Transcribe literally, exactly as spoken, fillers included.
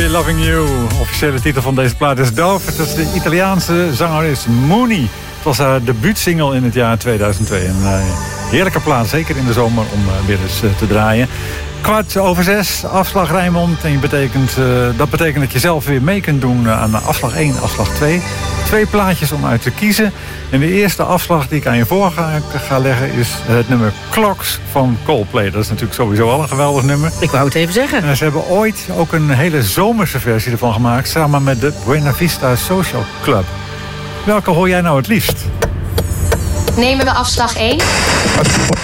Be Loving You. Officiële titel van deze plaat is Dove. Het is de Italiaanse zangeres Mooney. Het was haar debuutsingle in het jaar tweeduizend twee. Een uh, heerlijke plaat, zeker in de zomer, om uh, weer eens uh, te draaien. Kwart over zes, afslag Rijnmond. En betekent, uh, dat betekent dat je zelf weer mee kunt doen uh, aan afslag één, afslag twee. Twee plaatjes om uit te kiezen. En de eerste afslag die ik aan je voor ga, ga leggen is het nummer Clocks van Coldplay. Dat is natuurlijk sowieso al een geweldig nummer. Ik wou het even zeggen. En ze hebben ooit ook een hele zomerse versie ervan gemaakt, samen met de Buena Vista Social Club. Welke hoor jij nou het liefst? Nemen we afslag één?